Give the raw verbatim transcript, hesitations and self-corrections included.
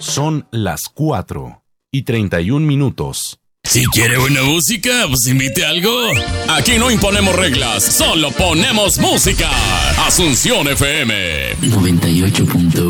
Son las cuatro y treinta y un minutos. Si quiere buena música, pues invite algo. Aquí no imponemos reglas, solo ponemos música. Asunción F M noventa y ocho punto uno